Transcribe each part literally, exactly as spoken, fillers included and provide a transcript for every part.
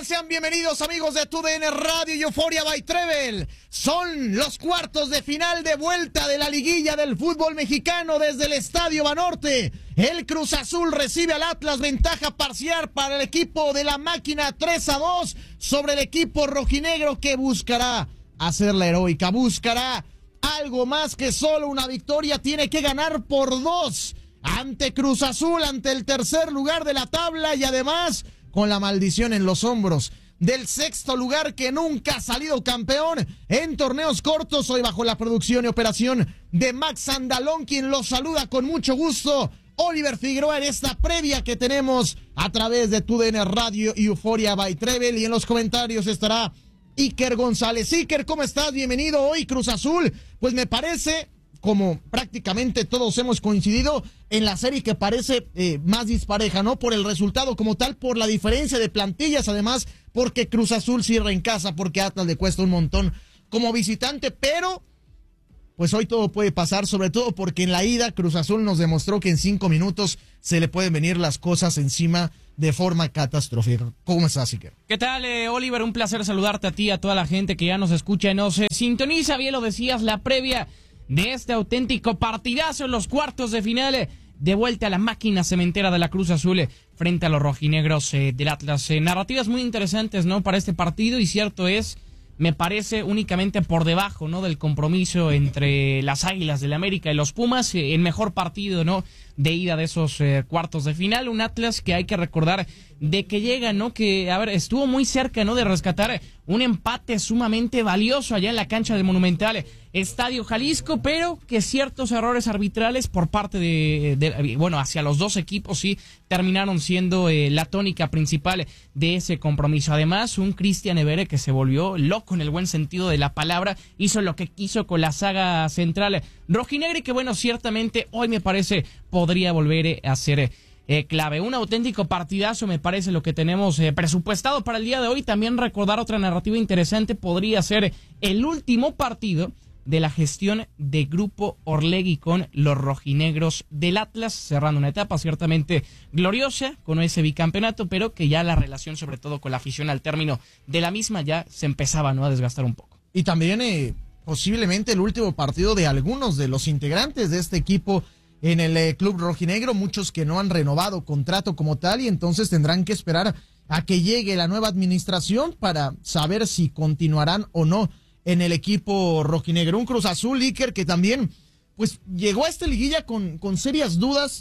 Sean bienvenidos amigos de Tu D N Radio y Euphoria by Trevel. Son los cuartos de final de vuelta de la liguilla del fútbol mexicano desde el Estadio Banorte. El Cruz Azul recibe al Atlas, ventaja parcial para el equipo de la máquina tres a dos sobre el equipo rojinegro que buscará hacer la heroica, buscará algo más que solo una victoria, tiene que ganar por dos ante Cruz Azul, ante el tercer lugar de la tabla y además con la maldición en los hombros del sexto lugar que nunca ha salido campeón en torneos cortos. Hoy bajo la producción y operación de Max Andalón, quien los saluda con mucho gusto, Oliver Figueroa, en esta previa que tenemos a través de Tu D N Radio y Euphoria by Trevel. Y en los comentarios estará Iker González. Iker, ¿cómo estás? Bienvenido. Hoy Cruz Azul, pues me parece, como prácticamente todos hemos coincidido, en la serie que parece eh, más dispareja, ¿no? Por el resultado como tal, por la diferencia de plantillas, además, porque Cruz Azul cierra en casa, porque Atlas le cuesta un montón como visitante, pero pues hoy todo puede pasar, sobre todo porque en la ida Cruz Azul nos demostró que en cinco minutos se le pueden venir las cosas encima de forma catastrófica. ¿Cómo estás, Iker? ¿Qué tal, eh, Oliver? Un placer saludarte a ti, a toda la gente que ya nos escucha y nos eh, sintoniza. Bien lo decías, la previa de este auténtico partidazo en los cuartos de final, de vuelta a la máquina cementera de la Cruz Azul frente a los rojinegros eh, del Atlas. Eh, narrativas muy interesantes, ¿no?, para este partido, y cierto es, me parece únicamente por debajo, ¿no?, del compromiso entre las Águilas del América y los Pumas, eh, el mejor partido, ¿no?, de ida de esos eh, cuartos de final. Un Atlas que hay que recordar de que llega, ¿no?, que, a ver, estuvo muy cerca, ¿no?, de rescatar un empate sumamente valioso allá en la cancha del Monumental Estadio Jalisco, pero que ciertos errores arbitrales por parte de, de bueno, hacia los dos equipos sí terminaron siendo eh, la tónica principal de ese compromiso. Además, un Cristian Evere que se volvió loco en el buen sentido de la palabra, hizo lo que quiso con la saga central rojinegra y que, bueno, ciertamente hoy me parece podría volver a ser eh, clave. Un auténtico partidazo me parece lo que tenemos eh, presupuestado para el día de hoy. También recordar otra narrativa interesante, podría ser el último partido de la gestión de Grupo Orlegui con los rojinegros del Atlas, cerrando una etapa ciertamente gloriosa con ese bicampeonato, pero que ya la relación, sobre todo con la afición al término de la misma, ya se empezaba, ¿no?, a desgastar un poco. Y también eh, posiblemente el último partido de algunos de los integrantes de este equipo en el eh, club rojinegro, muchos que no han renovado contrato como tal, y entonces tendrán que esperar a que llegue la nueva administración para saber si continuarán o no en el equipo rojinegro. Un Cruz Azul, Iker, que también pues llegó a esta liguilla con, con serias dudas,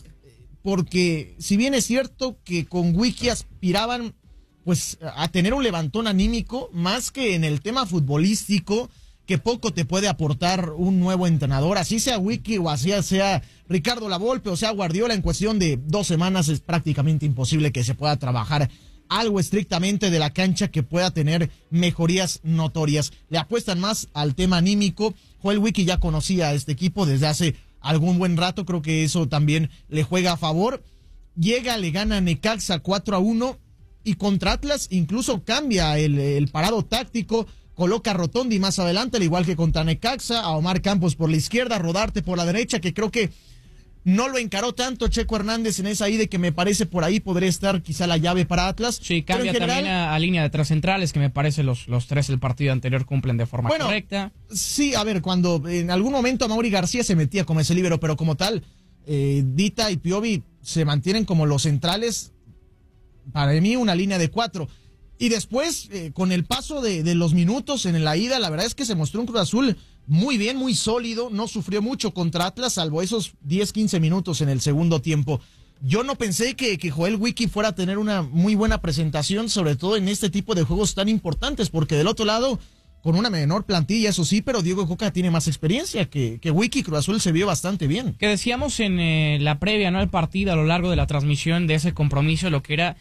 porque si bien es cierto que con Wiki aspiraban pues a tener un levantón anímico, más que en el tema futbolístico, que poco te puede aportar un nuevo entrenador, así sea Wiki o así sea Ricardo Lavolpe o sea Guardiola, en cuestión de dos semanas es prácticamente imposible que se pueda trabajar algo estrictamente de la cancha que pueda tener mejorías notorias. Le apuestan más al tema anímico. Joel Wiki ya conocía a este equipo desde hace algún buen rato, creo que eso también le juega a favor. Llega, le gana Necaxa cuatro a uno y contra Atlas incluso cambia el, el parado táctico, coloca a Rotondi más adelante, al igual que contra Necaxa, a Omar Campos por la izquierda, Rodarte por la derecha, que creo que no lo encaró tanto Checo Hernández en esa ida, que me parece por ahí podría estar quizá la llave para Atlas. Sí, cambia general, también a, a línea de tres centrales, que me parece los, los tres del partido anterior cumplen de forma bueno, correcta. Sí, a ver, cuando en algún momento Amaury García se metía como ese líbero, pero como tal, eh, Dita y Piovi se mantienen como los centrales, para mí una línea de cuatro. Y después, eh, con el paso de, de los minutos en la ida, la verdad es que se mostró un Cruz Azul muy bien, muy sólido, no sufrió mucho contra Atlas, salvo esos diez, quince minutos en el segundo tiempo. Yo no pensé que, que Joel Wiki fuera a tener una muy buena presentación, sobre todo en este tipo de juegos tan importantes, porque del otro lado, con una menor plantilla, eso sí, pero Diego Coca tiene más experiencia que, que Wiki. Cruz Azul se vio bastante bien. Que decíamos en eh, la previa, ¿no?, al partido, a lo largo de la transmisión de ese compromiso, lo que era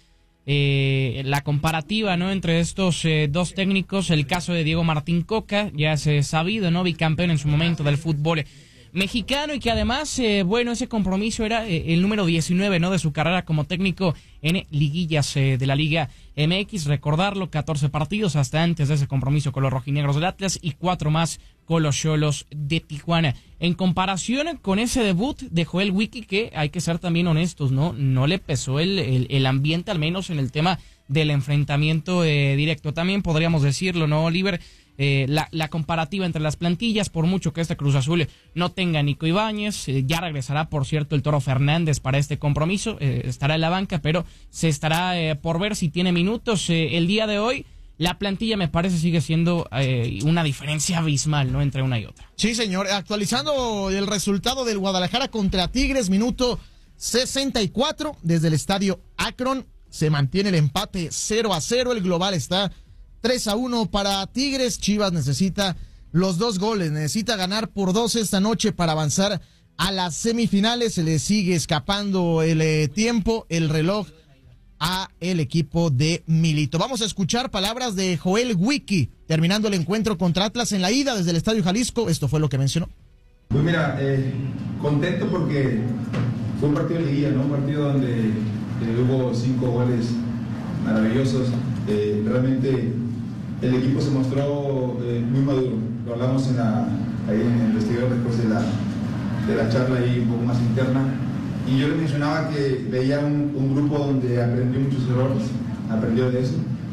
Eh, la comparativa, ¿no?, entre estos eh, dos técnicos. El caso de Diego Martín Coca, ya es eh, sabido, ¿no?, bicampeón en su momento del fútbol mexicano y que además, eh, bueno, ese compromiso era eh, el número diecinueve, ¿no?, de su carrera como técnico en liguillas eh, de la Liga M X. Recordarlo, catorce partidos hasta antes de ese compromiso con los rojinegros del Atlas y cuatro más con los Xolos de Tijuana. En comparación con ese debut de Joel Wiki, que hay que ser también honestos, ¿no? No le pesó el, el, el ambiente, al menos en el tema del enfrentamiento eh, directo. También podríamos decirlo, ¿no, Oliver? Eh, la, la comparativa entre las plantillas, por mucho que este Cruz Azul no tenga a Nico Ibáñez, eh, ya regresará, por cierto, el Toro Fernández para este compromiso, eh, estará en la banca, pero se estará eh, por ver si tiene minutos. Eh, el día de hoy, la plantilla me parece sigue siendo eh, una diferencia abismal, ¿no?, entre una y otra. Sí, señor, actualizando el resultado del Guadalajara contra Tigres, minuto sesenta y cuatro, desde el estadio Akron, se mantiene el empate cero a cero, el global está tres a uno para Tigres. Chivas necesita los dos goles, necesita ganar por dos esta noche para avanzar a las semifinales. Se le sigue escapando el eh, tiempo, el reloj a el equipo de Milito. Vamos a escuchar palabras de Joel Wiki, terminando el encuentro contra Atlas en la ida desde el Estadio Jalisco. Esto fue lo que mencionó. Pues mira, eh, contento porque fue un partido de liguilla, ¿no? Un partido donde eh, hubo cinco goles maravillosos. Eh, realmente el equipo se mostró eh, muy maduro. Lo hablamos en la, ahí en el vestidor después de la, de la charla ahí un poco más interna. Y yo les mencionaba que veía un, un grupo donde aprendió muchos errores, aprendió de eso.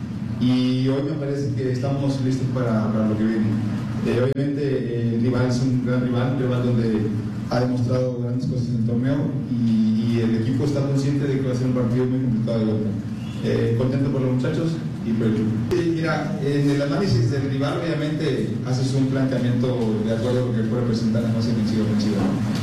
Y hoy me parece que estamos listos para, para lo que viene. Eh, obviamente eh, el rival es un gran rival, un rival donde ha demostrado grandes cosas en el torneo y, y el equipo está consciente de que va a ser un partido muy complicado de vuelta. Eh, contento por los muchachos y por el club. Mira, en el análisis del rival obviamente haces un planteamiento de acuerdo a lo que puede presentar en fase ofensiva ofensiva.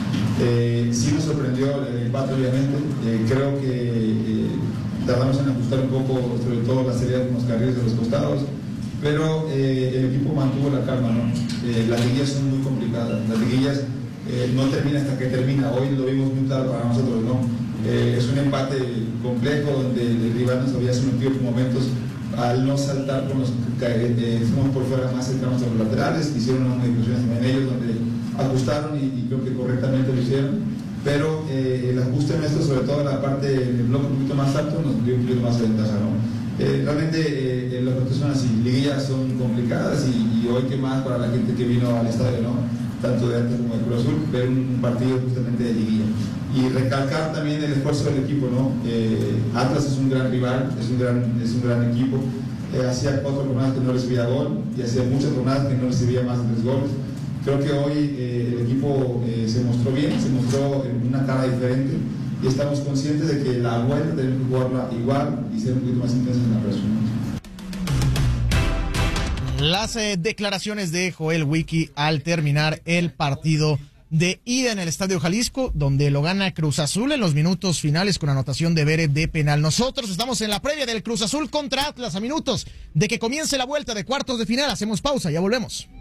Eh, sí nos sorprendió el empate obviamente, eh, creo que eh, tardamos en ajustar un poco, sobre todo la salida de los carriles de los costados, pero eh, el equipo mantuvo la calma, ¿no? Eh, las liguillas son muy complicadas, las liguillas eh, no termina hasta que termina, hoy lo vimos muy claro para nosotros, ¿no? Eh, es un empate complejo donde el rival nos había sometido por momentos al no saltar con los que eh, fuimos por fuera más cercanos a los laterales, hicieron unas modificaciones en ellos donde ajustaron y, y creo que correctamente lo hicieron, pero eh, el ajuste nuestro, sobre todo en la parte del bloque un poquito más alto, nos dio un poquito más de ventaja, ¿no? Eh, realmente eh, las partidos son así, liguillas son complicadas y, y hoy que más para la gente que vino al estadio, ¿no?, tanto de Atlas como de Cruz Azul, ver un partido justamente de liguilla. Y recalcar también el esfuerzo del equipo, ¿no? Eh, Atlas es un gran rival, es un gran, es un gran equipo. Eh, hacía cuatro jornadas que no recibía gol y hacía muchas jornadas que no recibía más de tres goles. Creo que hoy eh, el equipo eh, se mostró bien, se mostró en una cara diferente y estamos conscientes de que la vuelta tenemos que jugarla igual y ser un poquito más intensos en la presión. Las eh, declaraciones de Joel Wiki al terminar el partido de ida en el Estadio Jalisco, donde lo gana Cruz Azul en los minutos finales con anotación de Beret de penal. Nosotros estamos en la previa del Cruz Azul contra Atlas, a minutos de que comience la vuelta de cuartos de final. Hacemos pausa, ya volvemos.